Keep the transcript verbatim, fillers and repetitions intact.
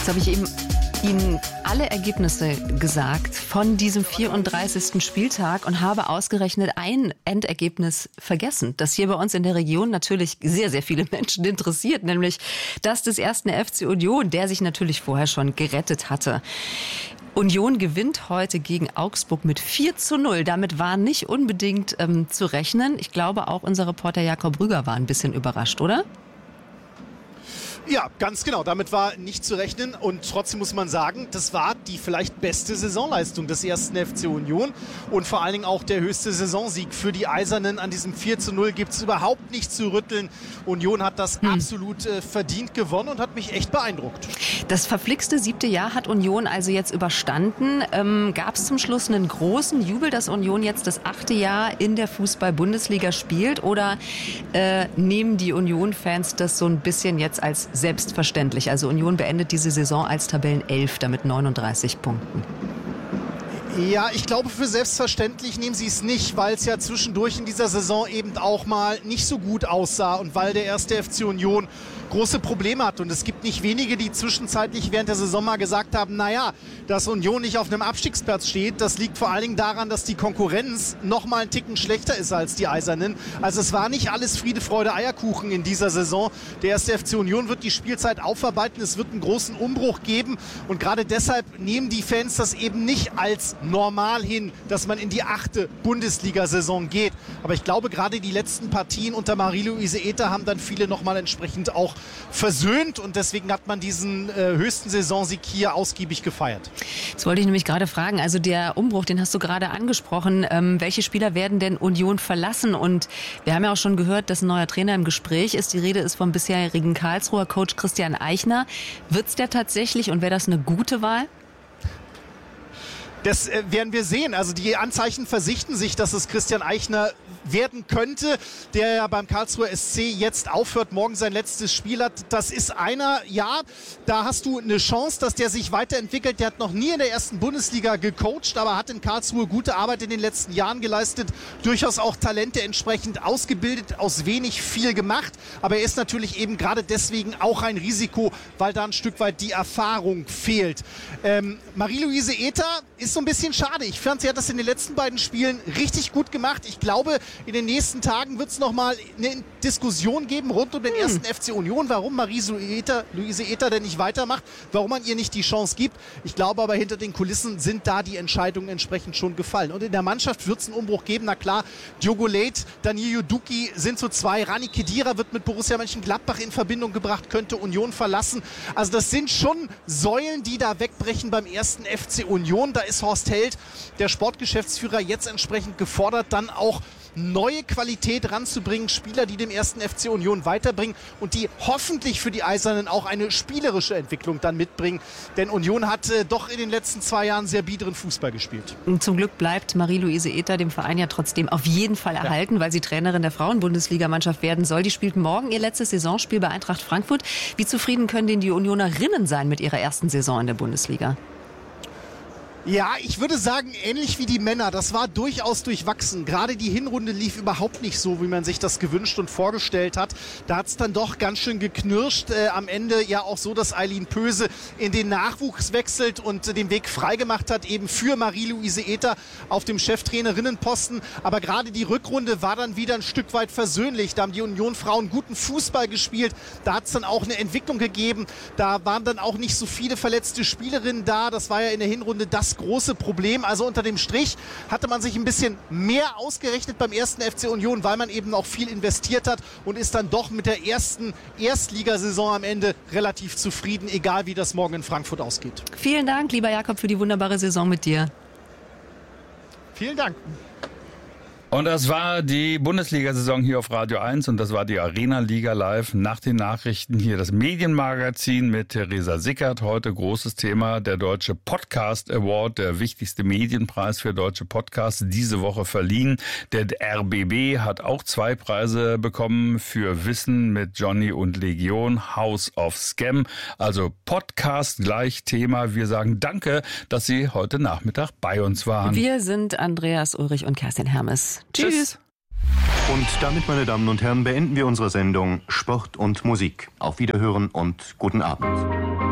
Jetzt habe ich eben Ihnen alle Ergebnisse gesagt von diesem vierunddreißigsten Spieltag und habe ausgerechnet ein Endergebnis vergessen, das hier bei uns in der Region natürlich sehr, sehr viele Menschen interessiert, nämlich das des ersten F C Union, der sich natürlich vorher schon gerettet hatte. Union gewinnt heute gegen Augsburg mit vier zu null. Damit war nicht unbedingt ähm, zu rechnen. Ich glaube, auch unser Reporter Jakob Rüger war ein bisschen überrascht, oder? Ja, ganz genau. Damit war nicht zu rechnen. Und trotzdem muss man sagen, das war die vielleicht beste Saisonleistung des ersten F C Union. Und vor allen Dingen auch der höchste Saisonsieg für die Eisernen. An diesem vier zu null gibt es überhaupt nichts zu rütteln. Union hat das hm. absolut äh, verdient gewonnen und hat mich echt beeindruckt. Das verflixte siebte Jahr hat Union also jetzt überstanden. Ähm, Gab es zum Schluss einen großen Jubel, dass Union jetzt das achte Jahr in der Fußball-Bundesliga spielt? Oder äh, nehmen die Union-Fans das so ein bisschen jetzt als selbstverständlich? Also Union beendet diese Saison als Tabellenelfter mit neununddreißig Punkten. Ja, ich glaube, für selbstverständlich nehmen sie es nicht, weil es ja zwischendurch in dieser Saison eben auch mal nicht so gut aussah und weil der erste F C Union große Probleme hat. Und es gibt nicht wenige, die zwischenzeitlich während der Saison mal gesagt haben, naja, dass Union nicht auf einem Abstiegsplatz steht, das liegt vor allen Dingen daran, dass die Konkurrenz noch mal einen Ticken schlechter ist als die Eisernen. Also es war nicht alles Friede, Freude, Eierkuchen in dieser Saison. Der erste F C Union wird die Spielzeit aufarbeiten, es wird einen großen Umbruch geben und gerade deshalb nehmen die Fans das eben nicht als normal hin, dass man in die achte Bundesliga-Saison geht. Aber ich glaube, gerade die letzten Partien unter Marie-Louise Ether haben dann viele noch mal entsprechend auch versöhnt und deswegen hat man diesen äh, höchsten Saisonsieg hier ausgiebig gefeiert. Das wollte ich nämlich gerade fragen. Also der Umbruch, den hast du gerade angesprochen. Ähm, welche Spieler werden denn Union verlassen? Und wir haben ja auch schon gehört, dass ein neuer Trainer im Gespräch ist. Die Rede ist vom bisherigen Karlsruher Coach Christian Eichner. Wird's der tatsächlich und wäre das eine gute Wahl? Das äh, werden wir sehen. Also die Anzeichen versichten sich, dass es Christian Eichner werden könnte, der ja beim Karlsruher S C jetzt aufhört, morgen sein letztes Spiel hat. Das ist einer, ja, da hast du eine Chance, dass der sich weiterentwickelt. Der hat noch nie in der ersten Bundesliga gecoacht, aber hat in Karlsruhe gute Arbeit in den letzten Jahren geleistet. Durchaus auch Talente entsprechend ausgebildet, aus wenig viel gemacht. Aber er ist natürlich eben gerade deswegen auch ein Risiko, weil da ein Stück weit die Erfahrung fehlt. Ähm, Marie-Louise Ether ist so ein bisschen schade. Ich fand, sie hat das in den letzten beiden Spielen richtig gut gemacht. Ich glaube, in den nächsten Tagen wird es nochmal eine Diskussion geben rund um den hm. ersten F C Union, warum Marie-Louise Ether denn nicht weitermacht, warum man ihr nicht die Chance gibt. Ich glaube aber, hinter den Kulissen sind da die Entscheidungen entsprechend schon gefallen. Und in der Mannschaft wird es einen Umbruch geben. Na klar, Diogo Leite, Danilo Duki sind so zwei. Rani Khedira wird mit Borussia Mönchengladbach in Verbindung gebracht, könnte Union verlassen. Also das sind schon Säulen, die da wegbrechen beim ersten F C Union. Da ist Horst Held, der Sportgeschäftsführer, jetzt entsprechend gefordert, dann auch neue Qualität ranzubringen, Spieler, die dem ersten F C Union weiterbringen und die hoffentlich für die Eisernen auch eine spielerische Entwicklung dann mitbringen. Denn Union hat äh, doch in den letzten zwei Jahren sehr biederen Fußball gespielt. Und zum Glück bleibt Marie-Louise Ether dem Verein ja trotzdem auf jeden Fall erhalten, ja. weil sie Trainerin der Frauen-Bundesligamannschaft werden soll. Die spielt morgen ihr letztes Saisonspiel bei Eintracht Frankfurt. Wie zufrieden können denn die Unionerinnen sein mit ihrer ersten Saison in der Bundesliga? Ja, ich würde sagen, ähnlich wie die Männer. Das war durchaus durchwachsen. Gerade die Hinrunde lief überhaupt nicht so, wie man sich das gewünscht und vorgestellt hat. Da hat es dann doch ganz schön geknirscht. Äh, am Ende ja auch so, dass Eileen Pöse in den Nachwuchs wechselt und äh, den Weg freigemacht hat, eben für Marie-Louise Ether auf dem Cheftrainerinnenposten. Aber gerade die Rückrunde war dann wieder ein Stück weit versöhnlich. Da haben die Union-Frauen guten Fußball gespielt. Da hat es dann auch eine Entwicklung gegeben. Da waren dann auch nicht so viele verletzte Spielerinnen da. Das war ja in der Hinrunde das große Problem. Also unter dem Strich hatte man sich ein bisschen mehr ausgerechnet beim ersten F C Union, weil man eben auch viel investiert hat und ist dann doch mit der ersten Erstligasaison am Ende relativ zufrieden, egal wie das morgen in Frankfurt ausgeht. Vielen Dank, lieber Jakob, für die wunderbare Saison mit dir. Vielen Dank. Und das war die Bundesliga-Saison hier auf Radio eins und das war die Arena Liga Live. Nach den Nachrichten hier das Medienmagazin mit Theresa Sickert. Heute großes Thema, der Deutsche Podcast Award, der wichtigste Medienpreis für deutsche Podcasts, diese Woche verliehen. Der R B B hat auch zwei Preise bekommen für Wissen mit Johnny und Legion, House of Scam. Also Podcast gleich Thema. Wir sagen danke, dass Sie heute Nachmittag bei uns waren. Wir sind Andreas Ulrich und Kerstin Hermes. Tschüss. Und damit, meine Damen und Herren, beenden wir unsere Sendung Sport und Musik. Auf Wiederhören und guten Abend.